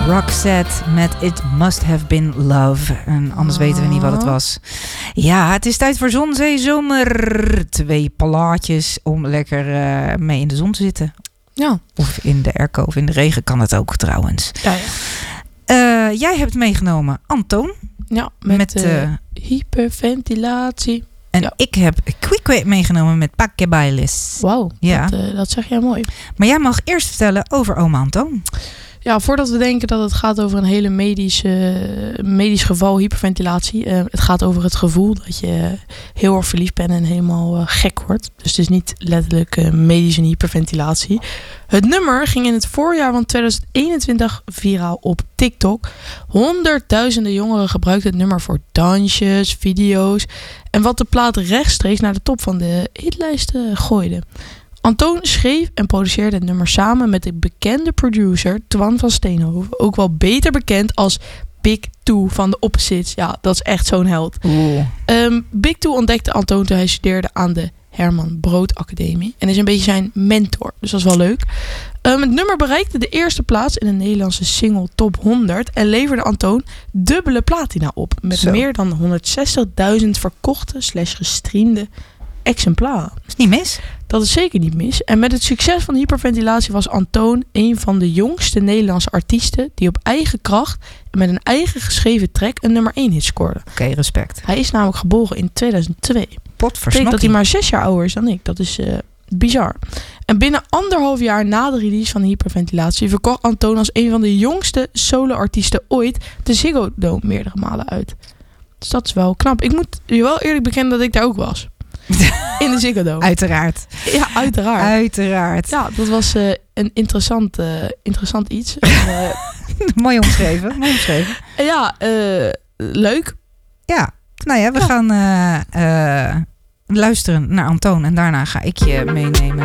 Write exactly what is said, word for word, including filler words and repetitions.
Roxette met It Must Have Been Love. En anders oh. weten we niet wat het was. Ja, het is tijd voor Zon, Zee, Zomer. Twee plaatjes om lekker uh, mee in de zon te zitten. Ja. Of in de airco of in de regen kan het ook trouwens. Ja, ja. Uh, jij hebt meegenomen Antoon. Ja, met, met uh, uh, hyperventilatie. En ja. ik heb Quickway meegenomen met Pa' Que Bailes. Wauw, ja. dat, uh, dat zeg jij mooi. Maar jij mag eerst vertellen over oma Antoon. Ja, voordat we denken dat het gaat over een hele medische, medisch geval, hyperventilatie. Uh, het gaat over het gevoel dat je heel erg verliefd bent en helemaal uh, gek wordt. Dus het is niet letterlijk uh, medische hyperventilatie. Het nummer ging in het voorjaar van tweeduizend eenentwintig viraal op TikTok. Honderdduizenden jongeren gebruikten het nummer voor dansjes, video's. En wat de plaat rechtstreeks naar de top van de hitlijsten gooide. Antoon schreef en produceerde het nummer samen met de bekende producer Twan van Steenhoven. Ook wel beter bekend als Big Two van de Opposites. Ja, dat is echt zo'n held. Um, Big Two ontdekte Antoon toen hij studeerde aan de Herman Brood Academie. En is een beetje zijn mentor. Dus dat is wel leuk. Um, het nummer bereikte de eerste plaats in de Nederlandse single top honderd. En leverde Antoon dubbele platina op. Met Zo. meer dan honderdzestigduizend verkochte slash gestreamde exemplaren. Is niet mis. Dat is zeker niet mis. En met het succes van hyperventilatie was Antoon een van de jongste Nederlandse artiesten die op eigen kracht en met een eigen geschreven track een nummer één hit scoorde. Oké, okay, respect. Hij is namelijk geboren in tweeduizend twee. Potversnokkie. Dat hij maar zes jaar ouder is dan ik. Dat is uh, bizar. En binnen anderhalf jaar na de release van hyperventilatie verkocht Antoon als een van de jongste solo-artiesten ooit de Ziggo Dome meerdere malen uit. Dus dat is wel knap. Ik moet je wel eerlijk bekennen dat ik daar ook was. In de Ziggo Dome. Uiteraard. Ja, uiteraard. Uiteraard. Ja, dat was uh, een interessant, uh, interessant iets. uh, mooi omschreven. Mooi omschreven. Ja, uh, leuk. Ja, nou ja, we ja. gaan uh, uh, luisteren naar Antoon. En daarna ga ik je meenemen